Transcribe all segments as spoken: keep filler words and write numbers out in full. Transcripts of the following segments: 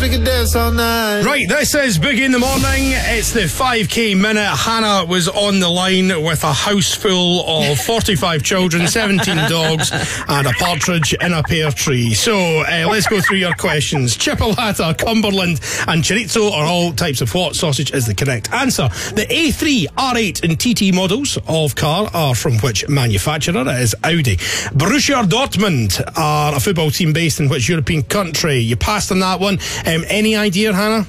we can dance all night. Right, this is Boogie in the Morning. It's the five K minute. Hannah was on the line with a house full of forty-five children, seventeen dogs, and a partridge in a pear tree. So uh, let's go through your questions. Chipolata, Cumberland, and chorizo are all types of what? Sausage is the correct answer. The A three, R eight, and T T models of car are from which manufacturer? It is Audi. Borussia Dortmund are a football team based in which European country? You passed on that one. Um, any idea, Hannah?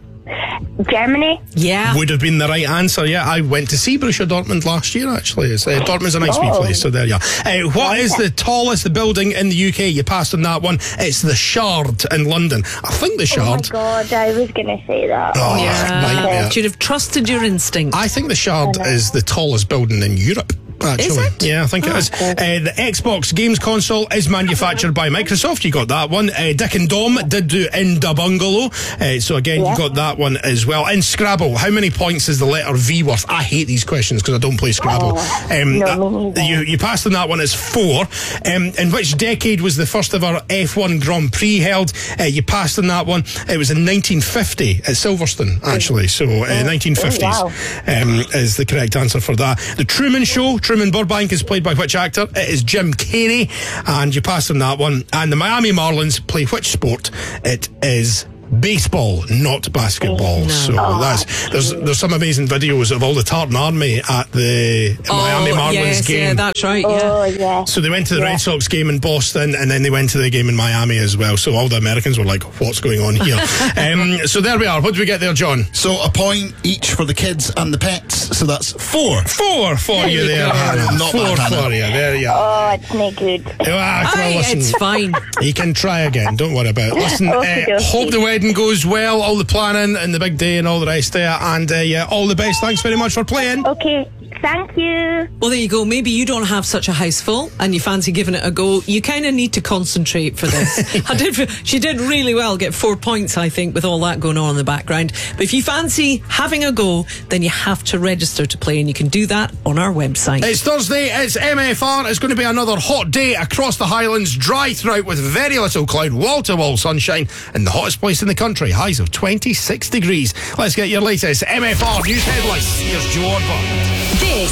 Germany. Yeah. Would have been the right answer, yeah. I went to see Borussia Dortmund last year, actually. It's, uh, Dortmund's a nice oh. wee place, so there you are. Uh, what is the tallest building in the U K? You passed on that one. It's the Shard in London. I think the Shard... Oh my God, I was going to say that. Oh, Yeah. nightmare. You'd have trusted your instinct. I think the Shard is the tallest building in Europe. Actually. Is it? Yeah, I think Oh, it is. okay. Uh, the Xbox games console is manufactured by Microsoft. You got that one. Uh, Dick and Dom did do In Da Bungalow. Uh, so again, Yeah. you got that one as well. In Scrabble, how many points is the letter V worth? I hate these questions because I don't play Scrabble. Oh, um, no, that- me neither. you, you passed on that one as four. Um, in which decade was the first ever F one Grand Prix held? Uh, you passed on that one. It was in nineteen fifty at Silverstone, actually. So uh, nineteen fifties wow. um, is the correct answer for that. The Truman Show, Truman Burbank, is played by which actor? It is Jim Carrey, and you passed on that one. And the Miami Marlins play which sport? It is baseball, not basketball. No. So Oh, that's there's there's some amazing videos of all the Tartan Army at the Miami oh, Marlins yes, game. yeah, that's right, yeah. Oh, yeah. So they went to the Yeah. Red Sox game in Boston, and then they went to the game in Miami as well. So all the Americans were like, what's going on here? um, so there we are. What did we get there, John? So a point each for the kids and the pets. So that's four. Four for you there, Hannah. Not Four bad, Hannah. for you. There you are. Oh, it's no good. Ah, come on, Aye, listen. it's fine. You can try again. Don't worry about it. Listen, uh, Okey-dokey. hope the wedding goes well, all the planning and the big day and all the rest of it. And uh, yeah, all the best. Thanks very much for playing. Okay, thank you. Well, there you go. Maybe you don't have such a house full and you fancy giving it a go. You kind of need to concentrate for this. I did. feel- She did really well, get four points, I think, with all that going on in the background. But if you fancy having a go, then you have to register to play, and you can do that on our website. It's Thursday, it's M F R. It's going to be another hot day across the Highlands, dry throughout with very little cloud, wall-to-wall sunshine, and the hottest place in the country, highs of twenty-six degrees. Let's get your latest M F R news headlines. Here's Joe Orban. This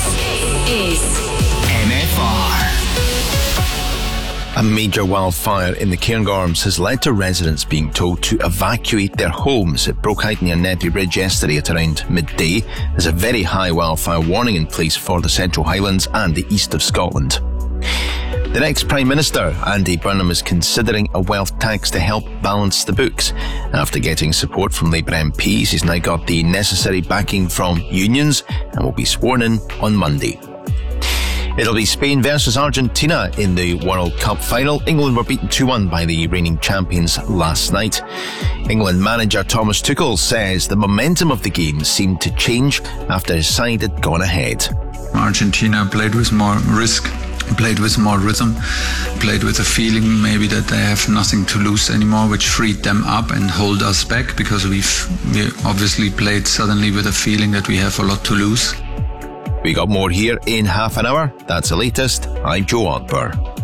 is M F R. A major wildfire in the Cairngorms has led to residents being told to evacuate their homes. It broke out near Neppy Ridge yesterday at around midday. There's a very high wildfire warning in place for the Central Highlands and the east of Scotland. The next Prime Minister, Andy Burnham, is considering a wealth tax to help balance the books. After getting support from Labour M Ps, he's now got the necessary backing from unions and will be sworn in on Monday. It'll be Spain versus Argentina in the World Cup final. England were beaten two one by the reigning champions last night. England manager Thomas Tuchel says the momentum of the game seemed to change after his side had gone ahead. Argentina played with more risk, played with more rhythm, played with a feeling maybe that they have nothing to lose anymore, which freed them up and hold us back, because we've we obviously played suddenly with a feeling that we have a lot to lose. We got more here in half an hour. That's the latest. I'm Joe Ogber.